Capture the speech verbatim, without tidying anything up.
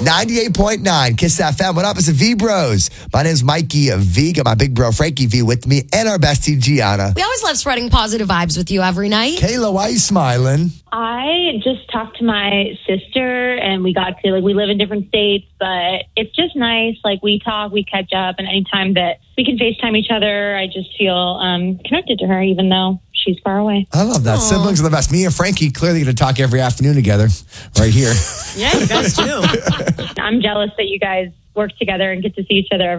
ninety-eight point nine Kiss F M. What up? It's the V Bros. My name's Mikey V. Got my big bro Frankie V with me and our bestie Gianna. We always love spreading positive vibes with you every night. Kayla, why are you smiling? I just talked to my sister and we got to, like, we live in different states, but it's just nice. Like, we talk, we catch up, and anytime that we can FaceTime each other, I just feel um, connected to her, even though she's far away. I love that. Aww. Siblings are the best. Me and Frankie clearly going to talk every afternoon together right here. Yeah, you guys do. I'm jealous that you guys work together and get to see each other